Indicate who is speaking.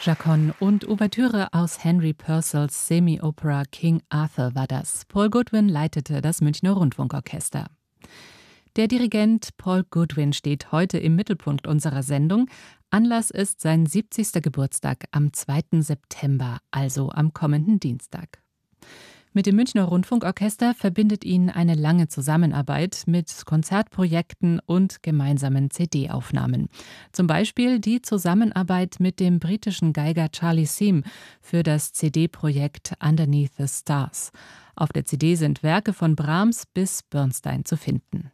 Speaker 1: Chaconne und Ouvertüre aus Henry Purcells Semi-Opera King Arthur war das. Paul Goodwin leitete das Münchner Rundfunkorchester. Der Dirigent Paul Goodwin steht heute im Mittelpunkt unserer Sendung. Anlass ist sein 70. Geburtstag am 2. September, also am kommenden Dienstag. Mit dem Münchner Rundfunkorchester verbindet ihn eine lange Zusammenarbeit mit Konzertprojekten und gemeinsamen CD-Aufnahmen. Zum Beispiel die Zusammenarbeit mit dem britischen Geiger Charlie Seam für das CD-Projekt Underneath the Stars. Auf der CD sind Werke von Brahms bis Bernstein zu finden.